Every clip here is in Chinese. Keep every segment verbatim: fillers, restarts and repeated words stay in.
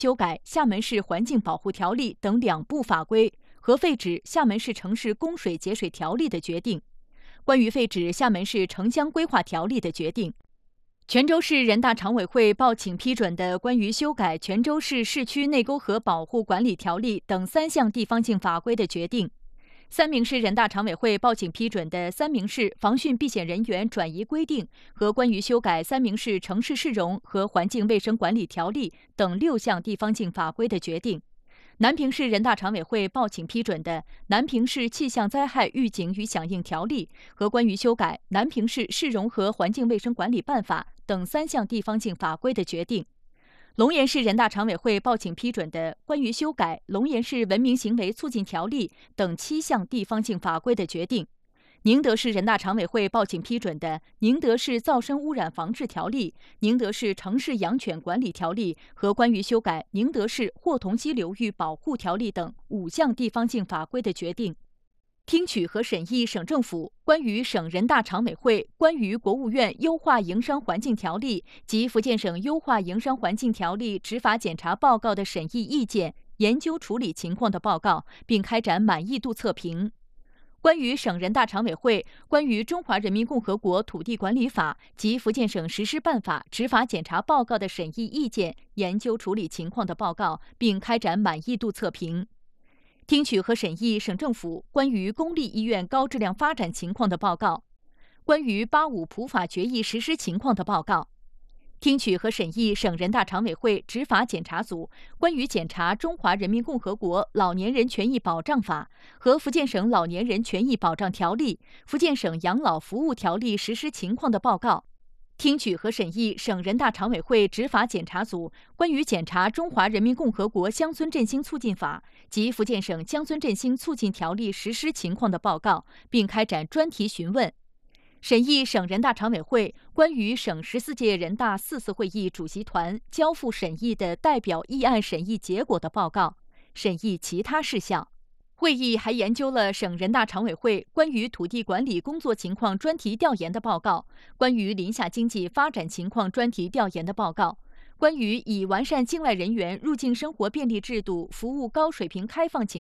修改《厦门市环境保护条例》等两部法规和废止《厦门市城市供水节水条例》的决定，关于废止《厦门市城乡规划条例》的决定，泉州市人大常委会报请批准的关于修改《泉州市市区内沟河保护管理条例》等三项地方性法规的决定，三明市人大常委会报请批准的三明市防汛避险人员转移规定和关于修改三明市城市市容和环境卫生管理条例等六项地方性法规的决定，南平市人大常委会报请批准的南平市气象灾害预警与响应条例和关于修改南平市市容和环境卫生管理办法等三项地方性法规的决定，龙岩市人大常委会报请批准的关于修改龙岩市文明行为促进条例等七项地方性法规的决定，宁德市人大常委会报请批准的宁德市噪声污染防治条例、宁德市城市养犬管理条例和关于修改宁德市霍同溪流域保护条例等五项地方性法规的决定。听取和审议省政府关于省人大常委会关于国务院优化营商环境条例及福建省优化营商环境条例执法检查报告的审议意见、研究处理情况的报告，并开展满意度测评。关于省人大常委会关于中华人民共和国土地管理法及福建省实施办法执法检查报告的审议意见、研究处理情况的报告，并开展满意度测评。听取和审议省政府关于公立医院高质量发展情况的报告，关于八五普法决议实施情况的报告。听取和审议省人大常委会执法检查组关于检查《中华人民共和国老年人权益保障法》和福建省老年人权益保障条例、福建省养老服务条例实施情况的报告。听取和审议省人大常委会执法检查组关于检查《中华人民共和国乡村振兴促进法》及福建省乡村振兴促进条例实施情况的报告，并开展专题询问。审议省人大常委会关于省十四届人大四次会议主席团交付审议的代表议案审议结果的报告，审议其他事项。会议还研究了省人大常委会关于土地管理工作情况专题调研的报告，关于林下经济发展情况专题调研的报告，关于以完善境外人员入境生活便利制度服务高水平开放情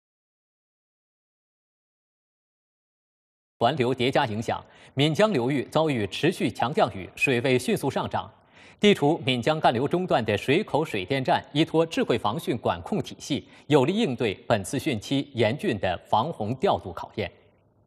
环流叠加影响，闽江流域遭遇持续强降雨，水位迅速上涨。地处闽江干流中段的水口水电站依托智慧防汛管控体系，有力应对本次汛期严峻的防洪调度考验。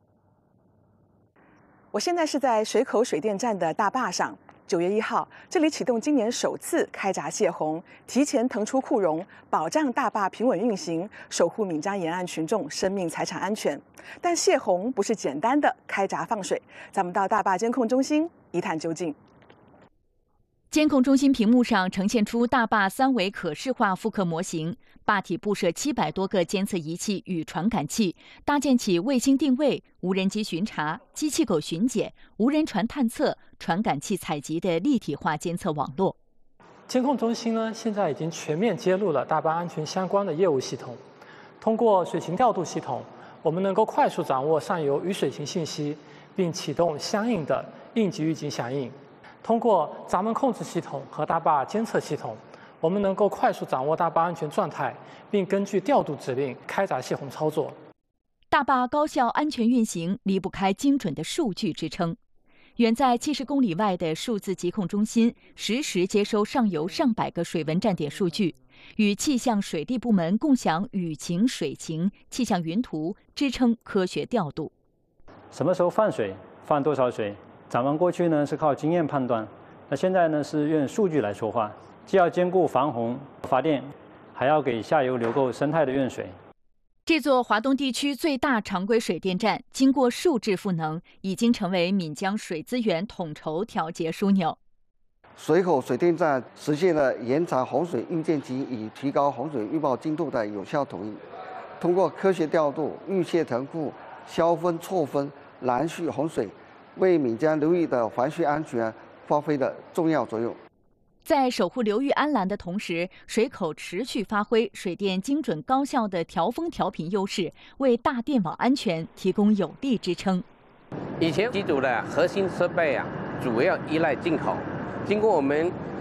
我现在是在水口水电站的大坝上。九月一号，这里启动今年首次开闸泄洪，提前腾出库容，保障大坝平稳运行，守护闽江沿岸群众生命财产安全。但泄洪不是简单的开闸放水，咱们到大坝监控中心一探究竟。 监控中心屏幕上呈现出大坝三维可视化复刻模型，坝体布设七百多个监测仪器与传感器，搭建起卫星定位、无人机巡查、机器狗巡检、无人船探测、传感器采集的立体化监测网络。 监控中心呢，现在已经全面接入了大坝安全相关的业务系统。通过水情调度系统，我们能够快速掌握上游雨水情信息，并启动相应的应急预警响应。通过闸门控制系统和大坝监测系统，我们能够快速掌握大坝安全状态，并根据调度指令开闸泄洪操作。 大坝高效安全运行离不开精准的数据支撑。远在七十公里外的数字疾控中心，实时接收上游上百个水文站点数据，与气象水利部门共享雨情、水情、气象云图，支撑科学调度。 什么时候放水，放多少水？咱们过去呢是靠经验判断，那现在呢是用数据来说话，既要兼顾防洪发电，还要给下游留够生态的用水。 这座华东地区最大常规水电站，经过数制赋能，已经成为闽江水资源统筹调节枢纽。 水口水电站实现了延长洪水预见期与提高洪水预报精度的有效统一，通过科学调度、预泄腾库、消分错分、拦蓄洪水，为闽江流域的防汛安全发挥了重要作用。 在守护流域安澜的同时，水口持续发挥水电精准高效的调峰调频优势，为大电网安全提供有力支撑。 以前机组的核心设备啊，主要依赖进口，经过我们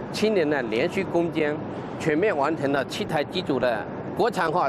七年的连续攻坚，全面完成了七台机组的国产化